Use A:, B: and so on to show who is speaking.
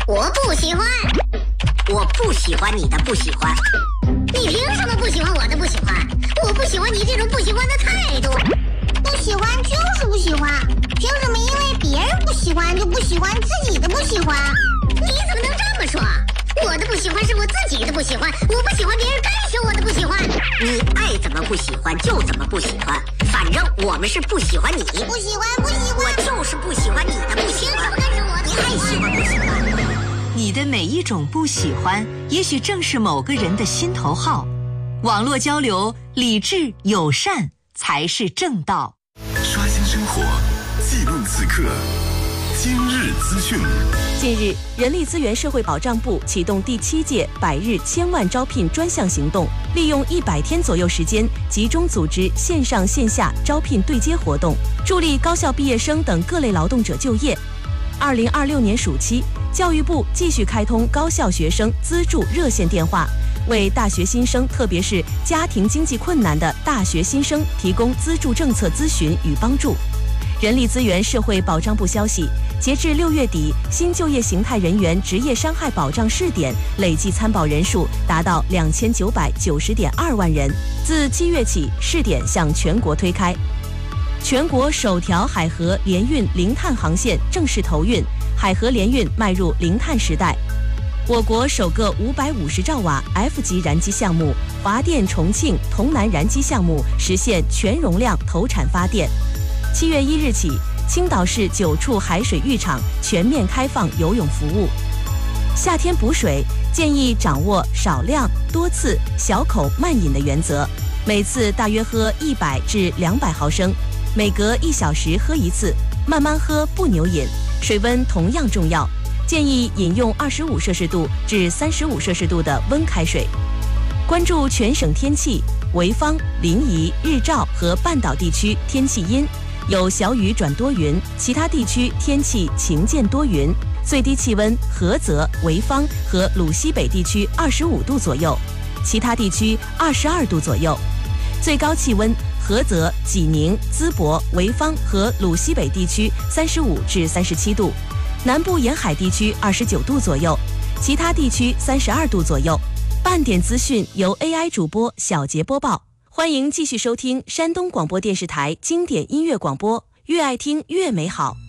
A: 我不喜欢。
B: 我不喜欢你的不喜欢。
A: 你凭什么不喜欢我的不喜欢？我不喜欢你这种不喜欢的态度。
C: 不喜欢就是不喜欢，凭什么因为别人不喜欢就不喜欢自己的不喜欢？
A: 你怎么能这么说？我的不喜欢是我自己的不喜欢，我不喜欢别人干涉我的不喜欢。
B: 你爱怎么不喜欢就怎么不喜欢，反正我们是不喜欢你。
C: 不喜欢，不喜欢，
B: 我就是不喜欢你的不喜欢。
A: 凭什么干涉我的？
B: 你爱喜欢不喜欢？
D: 你的每一种不喜欢，也许正是某个人的心头好。网络交流，理智友善才是正道。
E: 刷新生活，记录此刻。今日资讯。
F: 近日，人力资源社会保障部启动第7届100日千万招聘专项行动，利用100天左右时间，集中组织线上线下招聘对接活动，助力高校毕业生等各类劳动者就业。2026年暑期，教育部继续开通高校学生资助热线电话，为大学新生，特别是家庭经济困难的大学新生提供资助政策咨询与帮助。人力资源社会保障部消息，截至6月底，新就业形态人员职业伤害保障试点累计参保人数达到2990.2万人。自7月起，试点向全国推开。全国首条海河联运零碳航线正式投运，海河联运迈入零碳时代。我国首个550兆瓦 F 级燃机项目华电重庆潼南燃机项目实现全容量投产发电。7月1日起，青岛市9处海水浴场全面开放游泳服务。夏天补水，建议掌握少量、多次、小口慢饮的原则，每次大约喝100至200毫升，每隔1小时喝一次，慢慢喝不牛饮。水温同样重要，建议饮用25摄氏度至35摄氏度的温开水。关注全省天气，潍坊、临沂、日照和半岛地区天气阴，有小雨转多云，其他地区天气晴间多云。最低气温，菏泽、潍坊和鲁西北地区25度左右，其他地区22度左右。最高气温，菏泽、济宁、淄博、潍坊和鲁西北地区35至37度，南部沿海地区29度左右，其他地区32度左右。半点资讯由 AI 主播小杰播报。欢迎继续收听山东广播电视台经典音乐广播，越爱听越美好。